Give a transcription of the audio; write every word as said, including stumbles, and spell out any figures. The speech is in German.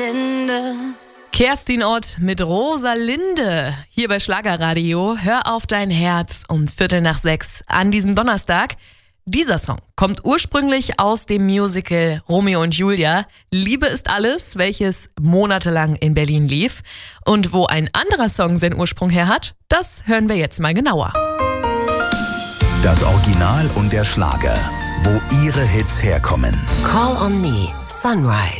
Rosalinde. Kerstin Ott mit Rosalinde. Hier bei Schlagerradio. Hör auf dein Herz um Viertel nach sechs an diesem Donnerstag. Dieser Song kommt ursprünglich aus dem Musical Romeo und Julia. Liebe ist alles, welches monatelang in Berlin lief. Und wo ein anderer Song seinen Ursprung her hat, das hören wir jetzt mal genauer. Das Original und der Schlager. Wo ihre Hits herkommen. Call on me, Sunrise.